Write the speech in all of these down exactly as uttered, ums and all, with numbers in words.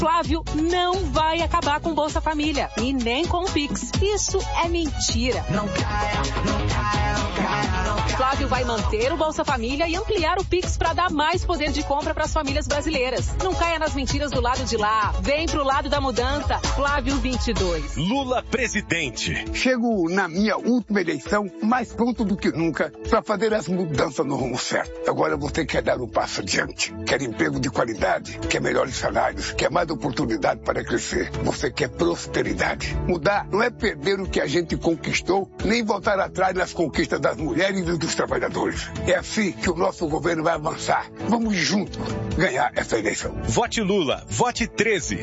Flávio não vai acabar com Bolsa Família e nem com o Pix. Isso é mentira. Não caia, não caia, não caia, não caia. Flávio vai manter o Bolsa Família e ampliar o Pix para dar mais poder de compra para as famílias brasileiras. Não caia nas mentiras do lado de lá. Vem pro lado da mudança. Flávio vinte e dois. Lula presidente. Chego na minha última eleição mais pronto do que nunca para fazer as mudanças no rumo certo. Agora você quer dar um passo adiante. Quer emprego de qualidade. Quer melhores salários. Quer mais oportunidade para crescer. Você quer prosperidade. Mudar não é perder o que a gente conquistou, nem voltar atrás nas conquistas das mulheres e dos trabalhadores. É assim que o nosso governo vai avançar. Vamos juntos ganhar essa eleição. Vote Lula. Vote treze.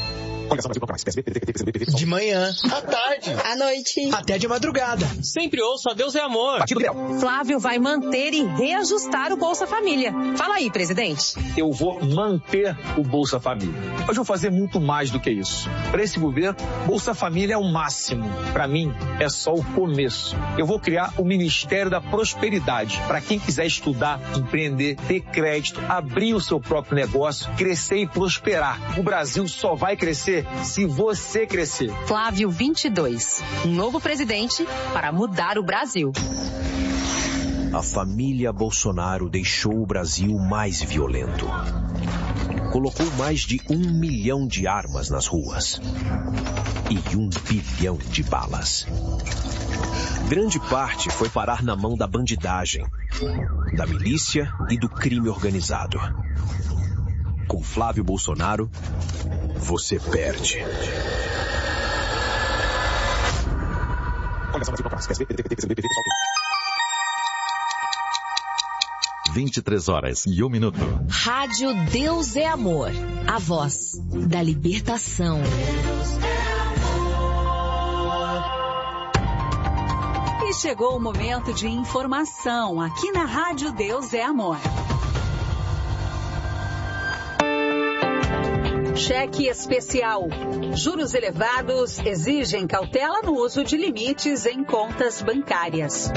De manhã, à tarde, à noite, até de madrugada. Sempre ouço a Deus é amor. Flávio vai manter e reajustar o Bolsa Família. Fala aí, presidente. Eu vou manter o Bolsa Família. Mas eu vou fazer muito mais do que isso. Para esse governo, Bolsa Família é o máximo. Para mim, é só o começo. Eu vou criar o Ministério da Prosperidade. Para quem quiser estudar, empreender, ter crédito, abrir o seu próprio negócio, crescer e prosperar. O Brasil só vai crescer se você crescer. Flávio vinte e dois. Um novo presidente para mudar o Brasil. A família Bolsonaro deixou o Brasil mais violento. Colocou mais de um milhão de armas nas ruas. E um bilhão de balas. Grande parte foi parar na mão da bandidagem, da milícia e do crime organizado. Com Flávio Bolsonaro, você perde. vinte e três horas e um minuto. Rádio Deus é Amor. A voz da libertação. E chegou o momento de informação aqui na Rádio Deus é Amor. Cheque especial. Juros elevados exigem cautela no uso de limites em contas bancárias.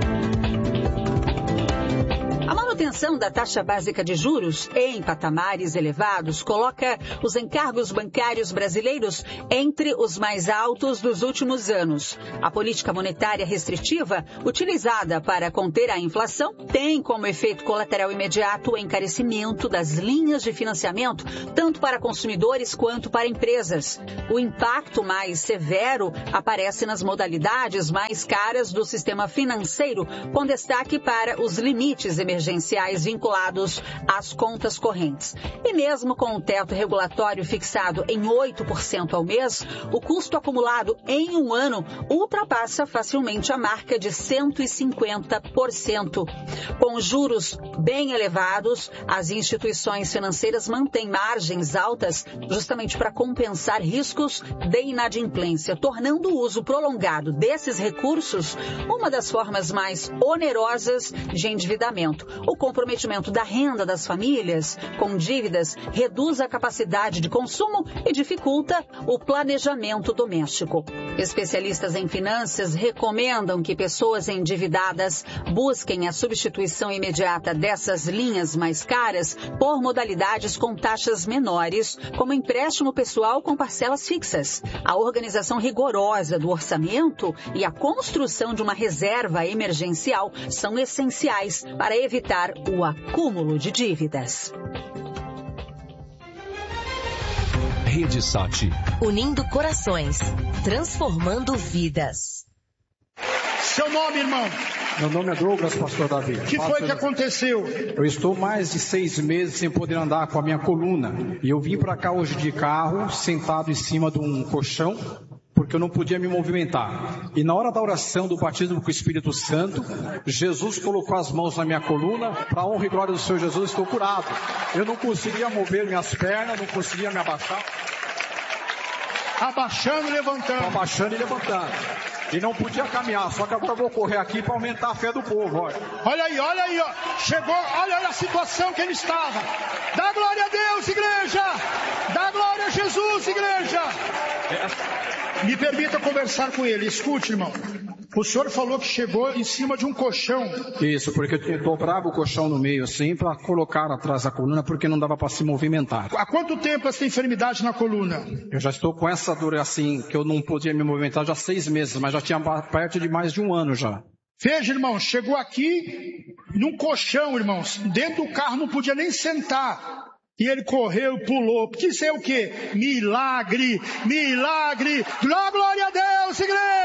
A manutenção da taxa básica de juros em patamares elevados coloca os encargos bancários brasileiros entre os mais altos dos últimos anos. A política monetária restritiva, utilizada para conter a inflação, tem como efeito colateral imediato o encarecimento das linhas de financiamento, tanto para consumidores quanto para empresas. O impacto mais severo aparece nas modalidades mais caras do sistema financeiro, com destaque para os limites emergenciais vinculados às contas correntes. E mesmo com o teto regulatório fixado em oito por cento ao mês, o custo acumulado em um ano ultrapassa facilmente a marca de cento e cinquenta por cento. Com juros bem elevados, as instituições financeiras mantêm margens altas justamente para compensar riscos de inadimplência, tornando o uso prolongado desses recursos uma das formas mais onerosas de endividamento. O comprometimento da renda das famílias com dívidas reduz a capacidade de consumo e dificulta o planejamento doméstico. Especialistas em finanças recomendam que pessoas endividadas busquem a substituição imediata dessas linhas mais caras por modalidades com taxas menores, como empréstimo pessoal com parcelas fixas. A organização rigorosa do orçamento e a construção de uma reserva emergencial são essenciais para evitar evitar o acúmulo de dívidas. Rede Sat. Unindo corações, transformando vidas. Seu nome, irmão? Meu nome é Douglas, pastor Davi. O que foi que aconteceu? Eu estou mais de seis meses sem poder andar com a minha coluna. E eu vim para cá hoje de carro, sentado em cima de um colchão, porque eu não podia me movimentar. E na hora da oração do batismo com o Espírito Santo, Jesus colocou as mãos na minha coluna, para a honra e glória do Senhor Jesus, estou curado. Eu não conseguia mover minhas pernas, não conseguia me abaixar. Abaixando e levantando. Tô abaixando e levantando. E não podia caminhar, só que agora eu vou correr aqui para aumentar a fé do povo. Olha, olha aí, olha aí, ó. Chegou, olha, olha a situação que ele estava. Dá glória a Deus, igreja! Dá glória a Jesus! Jesus, igreja! Me permita conversar com ele. Escute, irmão. O senhor falou que chegou em cima de um colchão. Isso, porque eu dobrava o colchão no meio assim para colocar atrás da coluna, porque não dava para se movimentar. Há quanto tempo essa enfermidade na coluna? Eu já estou com essa dor assim, que eu não podia me movimentar já há seis meses, mas já tinha perto de mais de um ano já. Veja, irmão, chegou aqui num colchão, irmãos. Dentro do carro não podia nem sentar. E ele correu, pulou. Porque isso é o quê? Milagre, milagre. Glória a Deus,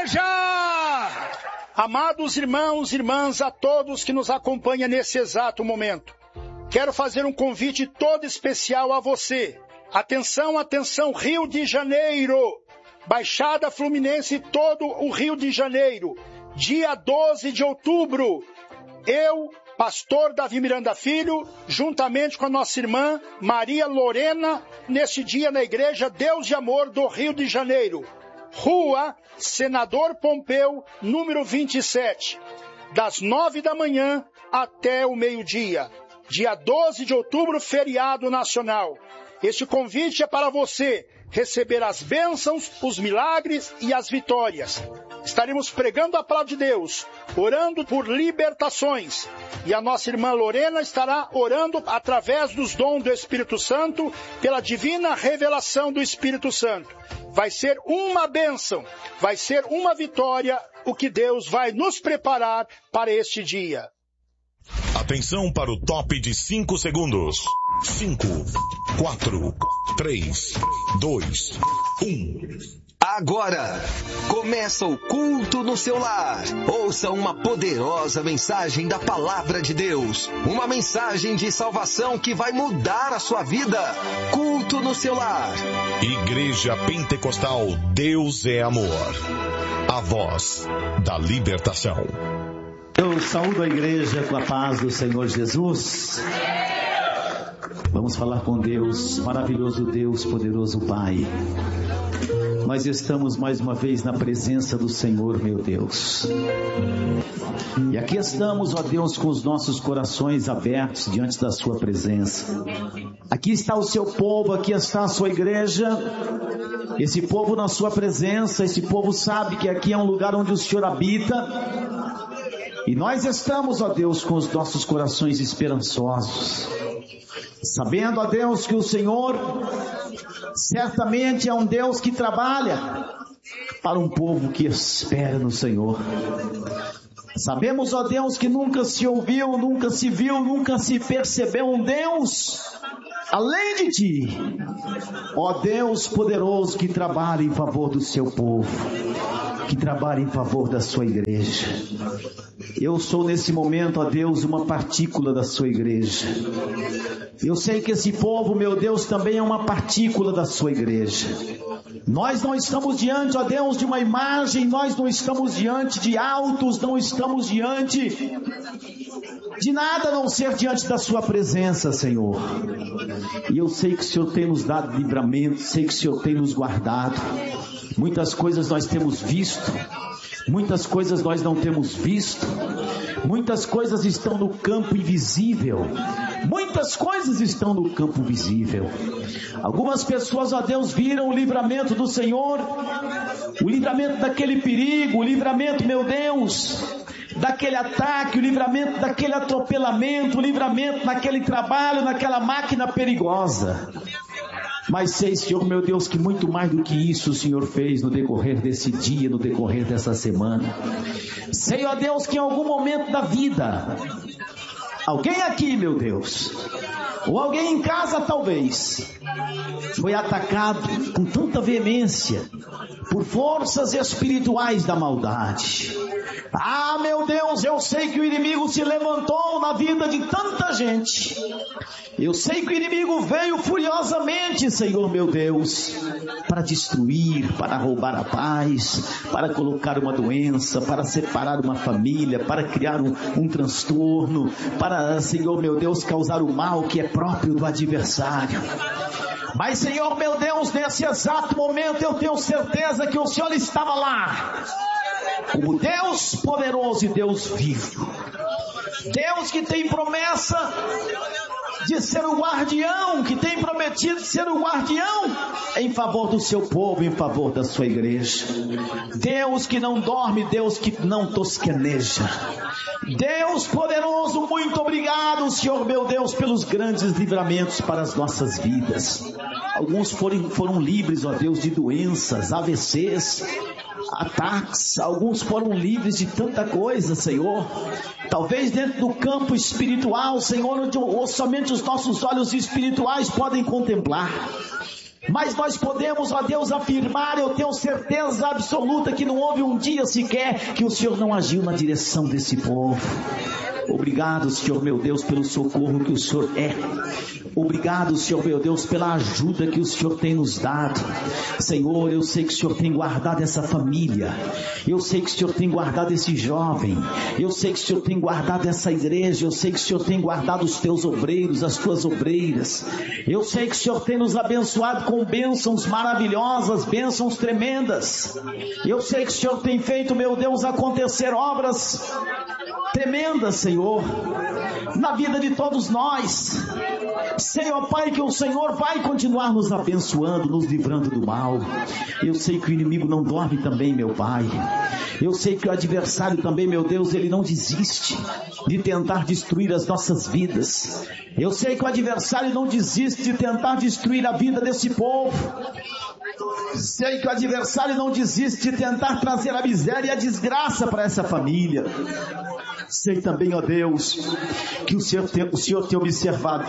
igreja! Amados irmãos e irmãs, a todos que nos acompanham nesse exato momento, quero fazer um convite todo especial a você. Atenção, atenção, Rio de Janeiro, Baixada Fluminense e todo o Rio de Janeiro. Dia doze de outubro, eu, pastor Davi Miranda Filho, juntamente com a nossa irmã Maria Lorena, neste dia na igreja Deus de Amor do Rio de Janeiro, Rua Senador Pompeu, número vinte e sete, das nove da manhã até o meio-dia. Dia doze de outubro, feriado nacional. Este convite é para você receber as bênçãos, os milagres e as vitórias. Estaremos pregando a palavra de Deus, orando por libertações. E a nossa irmã Lorena estará orando através dos dons do Espírito Santo, pela divina revelação do Espírito Santo. Vai ser uma bênção, vai ser uma vitória, o que Deus vai nos preparar para este dia. Atenção para o top de cinco segundos. cinco, quatro, três, dois, um... Agora, começa o culto no seu lar. Ouça uma poderosa mensagem da Palavra de Deus. Uma mensagem de salvação que vai mudar a sua vida. Culto no seu lar. Igreja Pentecostal Deus é Amor. A voz da libertação. Eu saúdo a igreja com a paz do Senhor Jesus. Vamos falar com Deus, maravilhoso Deus, poderoso Pai. Nós estamos mais uma vez na presença do Senhor, meu Deus. E aqui estamos, ó Deus, com os nossos corações abertos diante da sua presença. Aqui está o seu povo, aqui está a sua igreja. Esse povo na sua presença, esse povo sabe que aqui é um lugar onde o Senhor habita. E nós estamos, ó Deus, com os nossos corações esperançosos, sabendo, ó Deus, que o Senhor certamente é um Deus que trabalha para um povo que espera no Senhor. Sabemos, ó Deus, que nunca se ouviu, nunca se viu, nunca se percebeu um Deus além de Ti, ó Deus poderoso que trabalha em favor do seu povo, que trabalha em favor da sua igreja. Eu sou nesse momento, ó Deus, uma partícula da sua igreja. Eu sei que esse povo, meu Deus, também é uma partícula da sua igreja. Nós não estamos diante, ó Deus, de uma imagem, nós não estamos diante de altos, não estamos diante de nada a não ser diante da sua presença, Senhor. E eu sei que o Senhor tem nos dado livramento, sei que o Senhor tem nos guardado. Muitas coisas nós temos visto, muitas coisas nós não temos visto, muitas coisas estão no campo invisível, muitas coisas estão no campo visível. Algumas pessoas, ó Deus, viram o livramento do Senhor, o livramento daquele perigo, o livramento, meu Deus, daquele ataque, o livramento daquele atropelamento, o livramento daquele trabalho, naquela máquina perigosa. Mas sei, Senhor, meu Deus, que muito mais do que isso o Senhor fez no decorrer desse dia, no decorrer dessa semana. Sei, ó Deus, que em algum momento da vida, alguém aqui, meu Deus, ou alguém em casa talvez, foi atacado com tanta veemência por forças espirituais da maldade. Ah, meu Deus, eu sei que o inimigo se levantou na vida de tanta gente. Eu sei que o inimigo veio furiosamente, Senhor meu Deus, para destruir, para roubar a paz, para colocar uma doença, para separar uma família, para criar um, um transtorno, para, Senhor meu Deus, causar o mal que é próprio do adversário. Mas, Senhor meu Deus, nesse exato momento eu tenho certeza que o Senhor estava lá, como Deus poderoso e Deus vivo, Deus que tem promessa, de ser o guardião, que tem prometido ser o guardião em favor do seu povo, em favor da sua igreja. Deus que não dorme, Deus que não tosqueneja. Deus poderoso, muito obrigado, Senhor meu Deus, pelos grandes livramentos para as nossas vidas. Alguns foram, foram livres, ó Deus, de doenças, A V Cs, ataques. Alguns foram livres de tanta coisa, Senhor. Talvez dentro do campo espiritual, Senhor, onde somente os nossos olhos espirituais podem contemplar. Mas nós podemos, ó Deus, afirmar, eu tenho certeza absoluta que não houve um dia sequer que o Senhor não agiu na direção desse povo. Obrigado, Senhor meu Deus, pelo socorro que o Senhor é. Obrigado, Senhor meu Deus, pela ajuda que o Senhor tem nos dado. Senhor, eu sei que o Senhor tem guardado essa família. Eu sei que o Senhor tem guardado esse jovem. Eu sei que o Senhor tem guardado essa igreja. Eu sei que o Senhor tem guardado os teus obreiros, as tuas obreiras. Eu sei que o Senhor tem nos abençoado com bênçãos maravilhosas, bênçãos tremendas. Eu sei que o Senhor tem feito, meu Deus, acontecer obras tremendas, Senhor, na vida de todos nós. Sei, ó Pai, que o Senhor vai continuar nos abençoando, nos livrando do mal. Eu sei que o inimigo não dorme também, meu Pai. Eu sei que o adversário também, meu Deus, ele não desiste de tentar destruir as nossas vidas. Eu sei que o adversário não desiste de tentar destruir a vida desse povo. Sei que o adversário não desiste de tentar trazer a miséria e a desgraça para essa família. Sei também, ó Deus, que o Senhor tem, o Senhor tem observado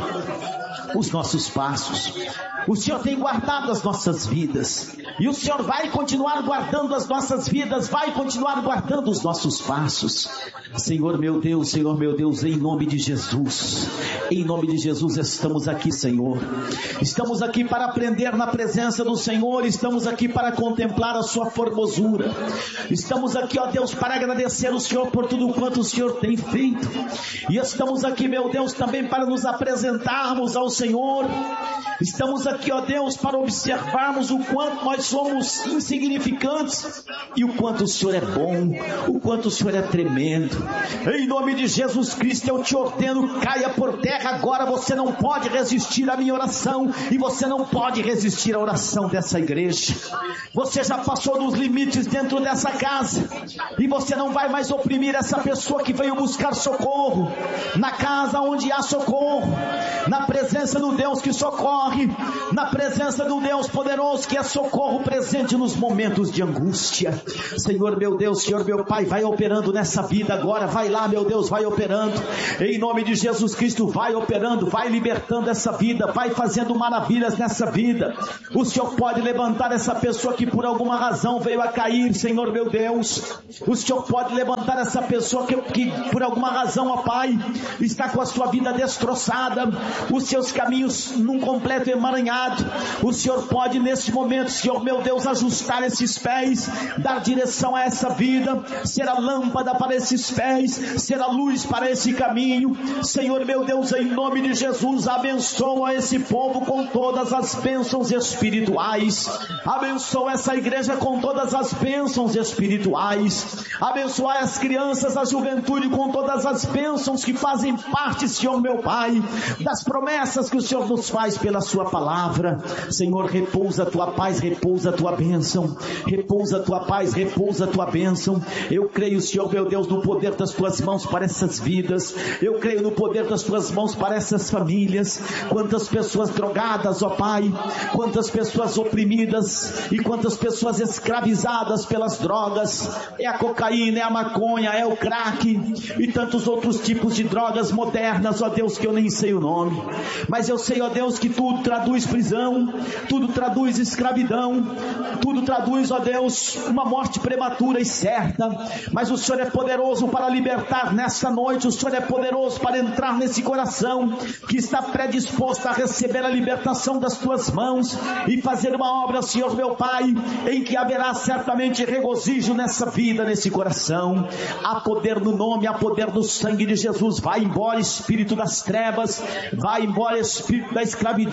os nossos passos. O Senhor tem guardado as nossas vidas. E o Senhor vai continuar guardando as nossas vidas, vai continuar guardando os nossos passos. Senhor meu Deus, Senhor meu Deus, em nome de Jesus, em nome de Jesus estamos aqui, Senhor. Estamos aqui para aprender na presença do Senhor, estamos aqui para contemplar a sua formosura. Estamos aqui, ó Deus, para agradecer o Senhor por tudo quanto o Senhor tem feito. E estamos aqui, meu Deus, também para nos apresentarmos ao Senhor. Estamos aqui, ó Deus, para observarmos o quanto nós somos insignificantes e o quanto o Senhor é bom, o quanto o Senhor é tremendo. Em nome de Jesus Cristo eu te ordeno, caia por terra agora. Você não pode resistir à minha oração e você não pode resistir à oração dessa igreja. Você já passou dos limites dentro dessa casa e você não vai mais oprimir essa pessoa que veio buscar socorro na casa onde há socorro, na presença do Deus que socorre, na presença do Deus poderoso que é socorro presente nos momentos de angústia. Senhor meu Deus, Senhor meu Pai, vai operando nessa vida agora, vai lá, meu Deus, vai operando, em nome de Jesus Cristo, vai operando, vai libertando essa vida, vai fazendo maravilhas nessa vida. O Senhor pode levantar essa pessoa que por alguma razão veio a cair, Senhor meu Deus. O Senhor pode levantar essa pessoa que, que por alguma razão, ó Pai, está com a sua vida destroçada, os seus caminhos num completo emaranhado. O Senhor pode nesse momento, Senhor meu Deus, ajustar esses pés, dar direção a essa vida, ser a lâmpada para esses pés, ser a luz para esse caminho. Senhor meu Deus, em nome de Jesus, abençoa esse povo com todas as bênçãos espirituais. Abençoa essa igreja com todas as bênçãos espirituais. Abençoa as crianças, a juventude com todas as bênçãos que fazem parte, Senhor meu Pai, das promessas que o Senhor nos faz pela sua palavra. Senhor, repousa a tua paz, repousa a tua bênção, repousa a tua paz, repousa a tua bênção. Eu creio, Senhor meu Deus, no poder das tuas mãos para essas vidas. Eu creio no poder das tuas mãos para essas famílias. Quantas pessoas drogadas, ó Pai, quantas pessoas oprimidas e quantas pessoas escravizadas pelas drogas. É a cocaína, é a maconha, é o crack e tantos outros tipos de drogas modernas, ó Deus, que eu nem sei o nome. Mas eu sei, ó Deus, que tudo traduz prisão, tudo traduz escravidão, tudo traduz, ó Deus, uma morte prematura e certa. Mas o Senhor é poderoso para libertar nessa noite. O Senhor é poderoso para entrar nesse coração que está predisposto a receber a libertação das tuas mãos e fazer uma obra, Senhor meu Pai, em que haverá certamente regozijo nessa vida, nesse coração. Há poder no nome, há poder no sangue de Jesus. Vai embora espírito das trevas, vai embora espírito da escravidão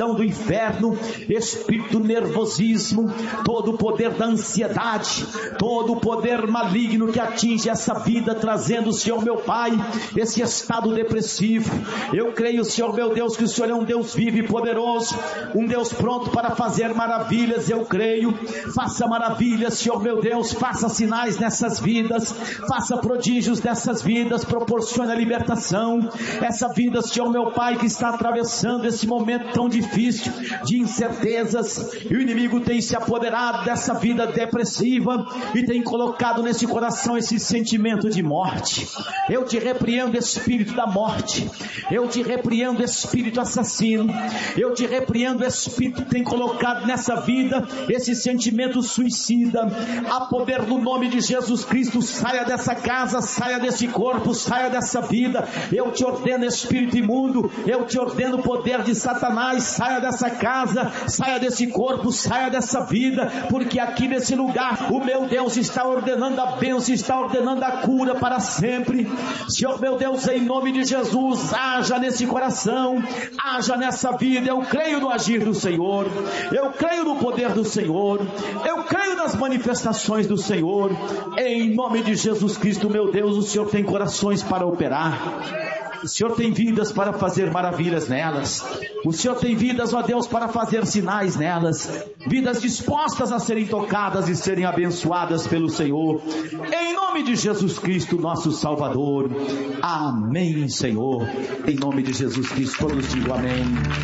opressão do inferno, espírito do nervosismo, todo o poder da ansiedade, todo o poder maligno que atinge essa vida, trazendo, Senhor meu Pai, esse estado depressivo. Eu creio, Senhor meu Deus, que o Senhor é um Deus vivo e poderoso, um Deus pronto para fazer maravilhas. Eu creio, faça maravilhas, Senhor meu Deus, faça sinais nessas vidas, faça prodígios nessas vidas, proporcione a libertação. Essa vida, Senhor meu Pai, que está atravessando esse momento tão difícil de incertezas, e o inimigo tem se apoderado dessa vida depressiva e tem colocado nesse coração esse sentimento de morte. Eu te repreendo, espírito da morte. Eu te repreendo, espírito assassino. Eu te repreendo, espírito que tem colocado nessa vida esse sentimento suicida. Há poder no nome de Jesus Cristo. Saia dessa casa, saia desse corpo, saia dessa vida. Eu te ordeno, espírito imundo, eu te ordeno o poder de Satanás, saia dessa casa, saia desse corpo, saia dessa vida, porque aqui nesse lugar o meu Deus está ordenando a bênção, está ordenando a cura para sempre. Senhor meu Deus, em nome de Jesus, haja nesse coração, haja nessa vida. Eu creio no agir do Senhor, eu creio no poder do Senhor, eu creio nas manifestações do Senhor. Em nome de Jesus Cristo, meu Deus, o Senhor tem corações para operar. O Senhor tem vidas para fazer maravilhas nelas. O Senhor tem vidas, ó Deus, para fazer sinais nelas. Vidas dispostas a serem tocadas e serem abençoadas pelo Senhor. Em nome de Jesus Cristo, nosso Salvador. Amém, Senhor. Em nome de Jesus Cristo, todos digam amém.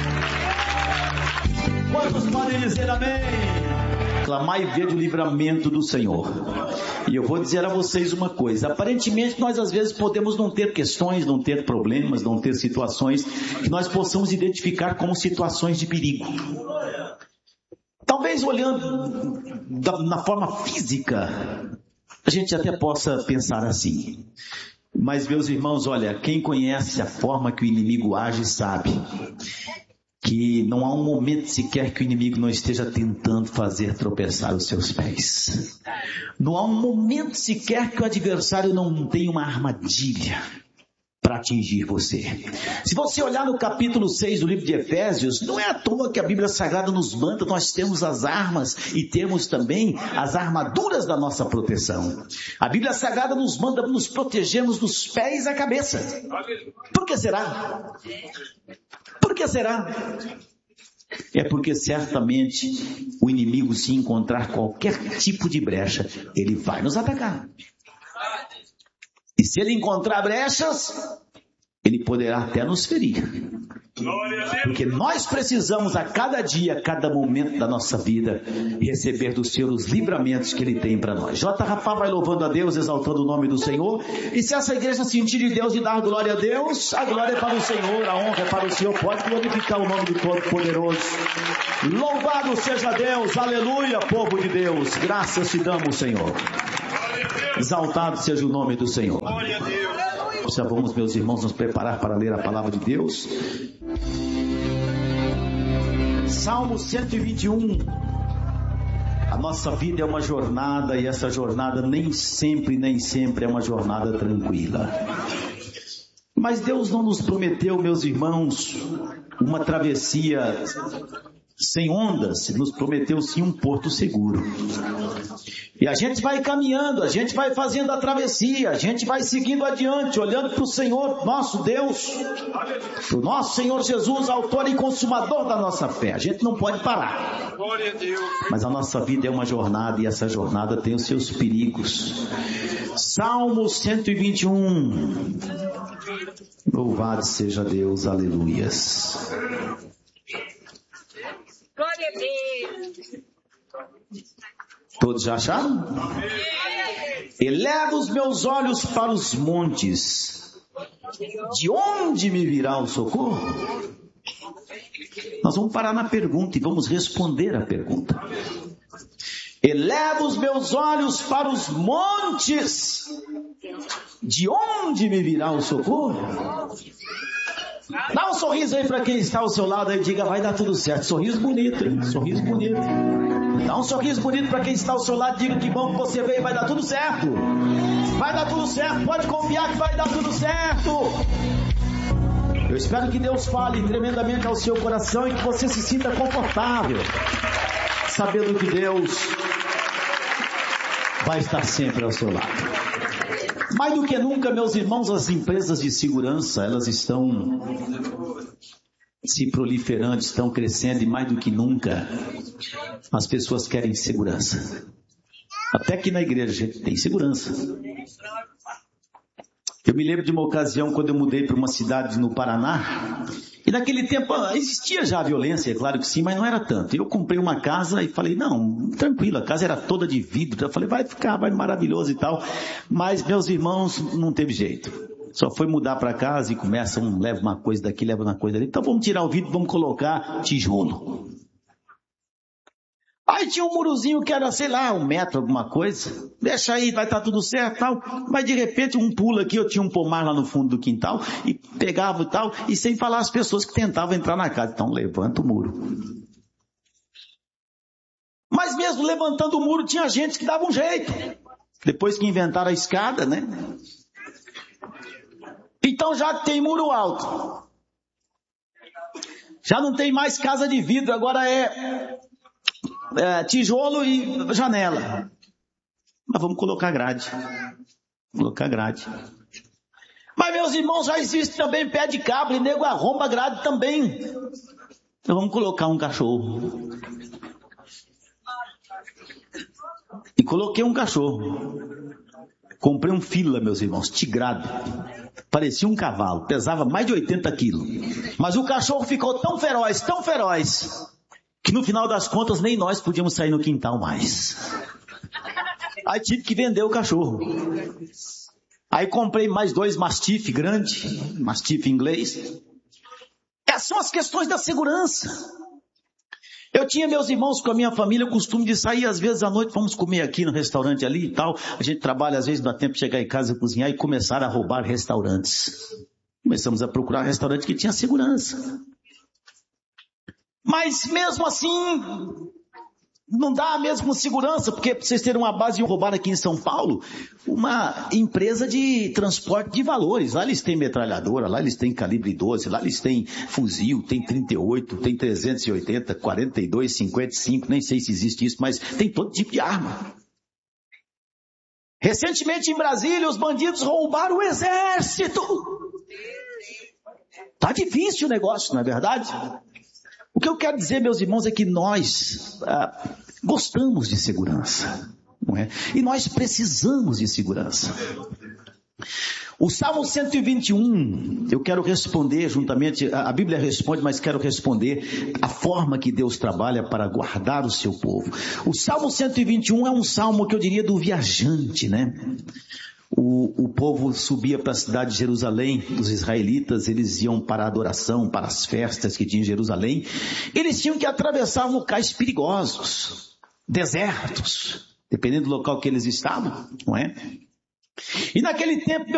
Quantos podem dizer amém? Clamai e vede o livramento do Senhor. E eu vou dizer a vocês uma coisa. Aparentemente nós às vezes podemos não ter questões, não ter problemas, não ter situações que nós possamos identificar como situações de perigo. Talvez olhando da, na forma física, a gente até possa pensar assim. Mas meus irmãos, olha, quem conhece a forma que o inimigo age sabe que não há um momento sequer que o inimigo não esteja tentando fazer tropeçar os seus pés. Não há um momento sequer que o adversário não tenha uma armadilha para atingir você. Se você olhar no capítulo seis do livro de Efésios, não é à toa que a Bíblia Sagrada nos manda, nós temos as armas e temos também as armaduras da nossa proteção. A Bíblia Sagrada nos manda nos protegermos dos pés à cabeça. Por que será? Por que será? É porque certamente o inimigo, se encontrar qualquer tipo de brecha, ele vai nos atacar. E se ele encontrar brechas, ele poderá até nos ferir. Porque nós precisamos a cada dia, a cada momento da nossa vida, receber do Senhor os livramentos que Ele tem para nós. J. Rafa vai louvando a Deus, exaltando o nome do Senhor. E se essa igreja sentir de Deus e dar glória a Deus, a glória é para o Senhor, a honra é para o Senhor. Pode glorificar o nome do Todo-Poderoso. Louvado seja Deus, aleluia, povo de Deus. Graças te damos, Senhor. Exaltado seja o nome do Senhor. Já vamos, meus irmãos, nos preparar para ler a palavra de Deus. Salmo cento e vinte e um. A nossa vida é uma jornada e essa jornada nem sempre, nem sempre é uma jornada tranquila. Mas Deus não nos prometeu, meus irmãos, uma travessia sem ondas, nos prometeu sim um porto seguro. E a gente vai caminhando, a gente vai fazendo a travessia, a gente vai seguindo adiante, olhando para o Senhor, nosso Deus, para o nosso Senhor Jesus, autor e consumador da nossa fé. A gente não pode parar. Mas a nossa vida é uma jornada e essa jornada tem os seus perigos. Salmo cento e vinte e um. Louvado seja Deus, aleluias. Glória a Deus. Todos já acharam? Eleva os meus olhos para os montes. De onde me virá o socorro? Nós vamos parar na pergunta e vamos responder a pergunta. Eleva os meus olhos para os montes. De onde me virá o socorro? Dá um sorriso aí para quem está ao seu lado e diga, vai dar tudo certo. Sorriso bonito, hein? Sorriso bonito. Dá um sorriso bonito para quem está ao seu lado e diga que bom que você veio, vai dar tudo certo. Vai dar tudo certo, pode confiar que vai dar tudo certo. Eu espero que Deus fale tremendamente ao seu coração e que você se sinta confortável, sabendo que Deus vai estar sempre ao seu lado. Mais do que nunca, meus irmãos, as empresas de segurança, elas estão se proliferando, estão crescendo e mais do que nunca, as pessoas querem segurança. Até que na igreja tem segurança. Eu me lembro de uma ocasião quando eu mudei para uma cidade no Paraná, e naquele tempo existia já violência, é claro que sim, mas não era tanto. Eu comprei uma casa e falei, não, tranquilo, a casa era toda de vidro. Eu falei, vai ficar, vai maravilhoso e tal. Mas meus irmãos, não teve jeito. Só foi mudar para casa e começa, um leva uma coisa daqui, leva uma coisa dali. Então vamos tirar o vidro, vamos colocar tijolo. Aí tinha um murozinho que era, sei lá, um metro, alguma coisa. Deixa aí, vai estar tudo certo, tal. Mas de repente um pulo aqui, eu tinha um pomar lá no fundo do quintal, e pegava e tal, e sem falar as pessoas que tentavam entrar na casa. Então levanta o muro. Mas mesmo levantando o muro, tinha gente que dava um jeito. Depois que inventaram a escada, né? Então já tem muro alto. Já não tem mais casa de vidro, agora é... É, tijolo e janela. Mas vamos colocar grade. Colocar grade. Mas meus irmãos, já existe também pé de cabra e nego arromba grade também. Então vamos colocar um cachorro. E coloquei um cachorro. Comprei um fila, meus irmãos, tigrado. Parecia um cavalo, pesava mais de oitenta quilos. Mas o cachorro ficou tão feroz, tão feroz, que no final das contas nem nós podíamos sair no quintal mais. Aí tive que vender o cachorro. Aí comprei mais dois mastiff grande, mastiff inglês. Essas são as questões da segurança. Eu tinha meus irmãos com a minha família o costume de sair às vezes à noite, vamos comer aqui no restaurante ali e tal. A gente trabalha, às vezes não dá tempo de chegar em casa, cozinhar e começar a roubar restaurantes. Começamos a procurar um restaurante que tinha segurança. Mas mesmo assim, não dá a mesma segurança, porque para vocês terem uma base, iam roubar aqui em São Paulo, uma empresa de transporte de valores. Lá eles têm metralhadora, lá eles têm calibre doze, lá eles têm fuzil, tem trinta e oito, tem trezentos e oitenta, quarenta e dois, cinquenta e cinco, nem sei se existe isso, mas tem todo tipo de arma. Recentemente em Brasília, os bandidos roubaram o exército. Tá difícil o negócio, não é verdade? O que eu quero dizer, meus irmãos, é que nós ah, gostamos de segurança, não é? E nós precisamos de segurança. O Salmo cento e vinte e um, eu quero responder juntamente, a Bíblia responde, mas quero responder a forma que Deus trabalha para guardar o seu povo. O Salmo cento e vinte e um é um salmo que eu diria do viajante, né? O, o povo subia para a cidade de Jerusalém, os israelitas, eles iam para a adoração, para as festas que tinha em Jerusalém. Eles tinham que atravessar locais perigosos, desertos, dependendo do local que eles estavam, não é? E naquele tempo,